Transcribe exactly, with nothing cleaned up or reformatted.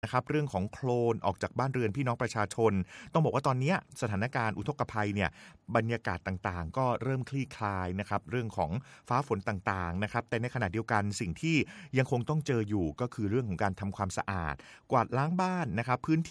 นะครับเรื่องของโคลนออกจากบ้านเรือนพี่น้องประชาชนต้องบอกว่าตอนนี้สถานการณ์อุทกภัยเนี่ยบรรยากาศต่างๆก็เริ่มคลี่คลายนะครับเรื่องของฟ้าฝนต่างๆนะครับแต่ในขณะเดียวกันสิ่งที่ยังคงต้องเจออยู่ก็คือเรื่องของการทำความสะอาดกวาดล้างบ้านนะครับพื้นที่